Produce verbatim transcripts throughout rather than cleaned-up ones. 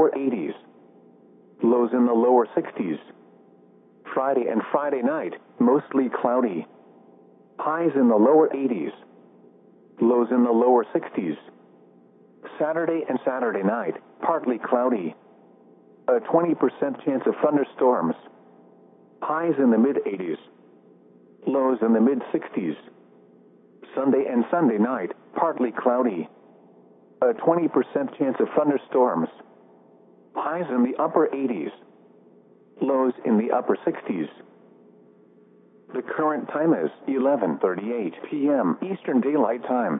eighties. Lows in the lower sixties. Friday and Friday night, mostly cloudy. Highs in the lower eighties. Lows in the lower sixties. Saturday and Saturday night, partly cloudy. A twenty percent chance of thunderstorms. Highs in the mid-eighties. Lows in the mid-sixties. Sunday and Sunday night, partly cloudy. A twenty percent chance of thunderstorms. Highs in the upper eighties. Lows in the upper sixties. The current time is eleven thirty-eight p m Eastern Daylight Time.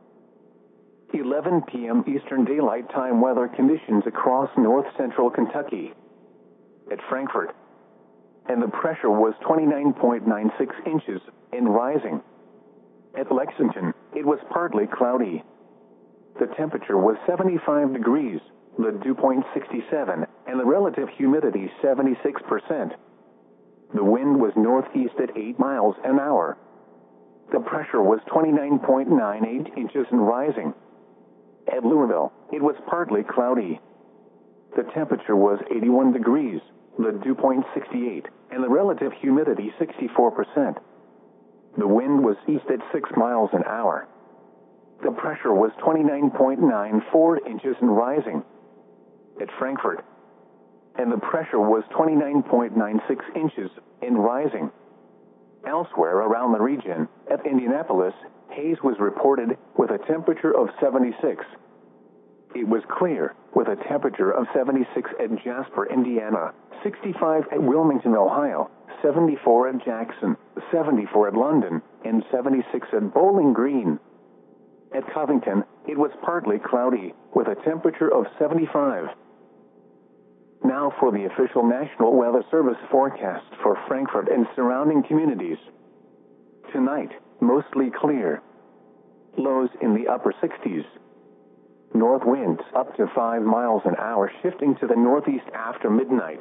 eleven p m Eastern Daylight Time weather conditions across north-central Kentucky. At Frankfort. And the pressure was twenty-nine point nine six inches, and rising. At Lexington, it was partly cloudy. The temperature was seventy-five degrees, the dew point sixty-seven, and the relative humidity seventy-six percent. The wind was northeast at eight miles an hour. The pressure was twenty-nine point nine eight inches and rising. At Louisville, it was partly cloudy. The temperature was eighty-one degrees, the dew point sixty-eight, and the relative humidity sixty-four percent. The wind was east at six miles an hour. The pressure was twenty-nine point nine four inches and rising. At Frankfort. And the pressure was twenty-nine point nine six inches, and rising. Elsewhere around the region, at Indianapolis, haze was reported, with a temperature of seventy-six. It was clear, with a temperature of seventy-six at Jasper, Indiana, sixty-five at Wilmington, Ohio, seventy-four at Jackson, seventy-four at London, and seventy-six at Bowling Green. At Covington, it was partly cloudy, with a temperature of seventy-five. Now for the official National Weather Service forecast for Frankfort and surrounding communities. Tonight, mostly clear. Lows in the upper sixties. North winds up to five miles an hour, shifting to the northeast after midnight.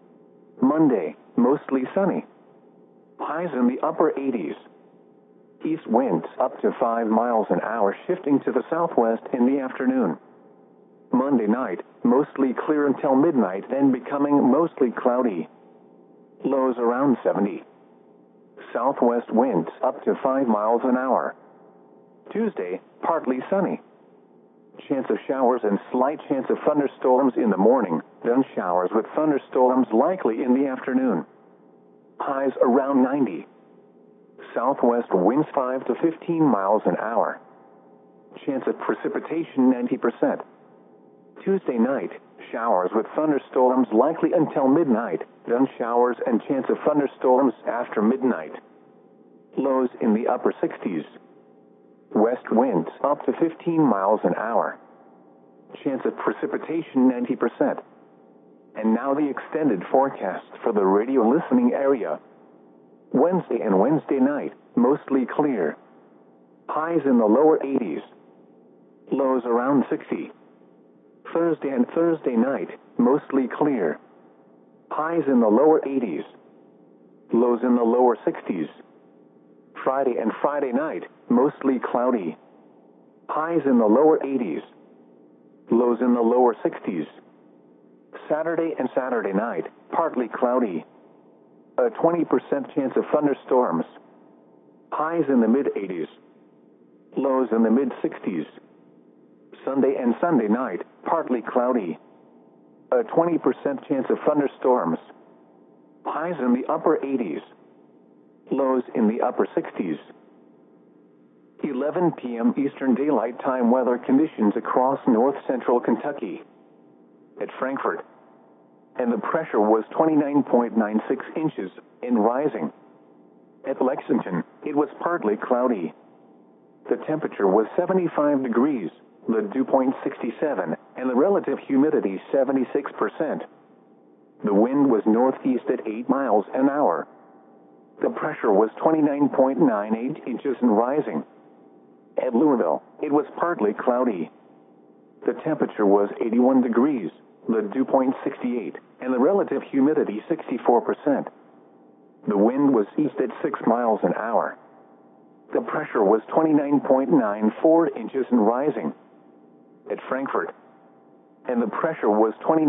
Monday, mostly sunny. Highs in the upper eighties. East winds up to five miles an hour, shifting to the southwest in the afternoon. Monday night, mostly clear until midnight, then becoming mostly cloudy. Lows around seventy. Southwest winds up to five miles an hour. Tuesday, partly sunny. Chance of showers and slight chance of thunderstorms in the morning, then showers with thunderstorms likely in the afternoon. Highs around ninety. Southwest winds five to fifteen miles an hour. Chance of precipitation ninety percent. Tuesday night, showers with thunderstorms likely until midnight, then showers and chance of thunderstorms after midnight. Lows in the upper sixties. West winds up to fifteen miles an hour. Chance of precipitation ninety percent. And now the extended forecast for the radio listening area. Wednesday and Wednesday night, mostly clear. Highs in the lower eighties. Lows around sixty. Thursday and Thursday night, mostly clear. Highs in the lower eighties. Lows in the lower sixties. Friday and Friday night, mostly cloudy. Highs in the lower eighties. Lows in the lower sixties. Saturday and Saturday night, partly cloudy. A twenty percent chance of thunderstorms. Highs in the mid-eighties. Lows in the mid-sixties. Sunday and Sunday night, partly cloudy. A twenty percent chance of thunderstorms. Highs in the upper eighties. Lows in the upper sixties. eleven p m Eastern Daylight Time weather conditions across north-central Kentucky. At Frankfort. And the pressure was twenty-nine point nine six inches, and rising. At Lexington, it was partly cloudy. The temperature was seventy-five degrees, the dew point sixty-seven, and the relative humidity seventy-six percent. The wind was northeast at eight miles an hour. The pressure was twenty-nine point nine eight inches and rising. At Louisville, it was partly cloudy. The temperature was eighty-one degrees, the dew point sixty-eight, and the relative humidity sixty-four percent. The wind was east at six miles an hour. The pressure was twenty-nine point nine four inches and rising. At Frankfort. And the pressure was twenty-nine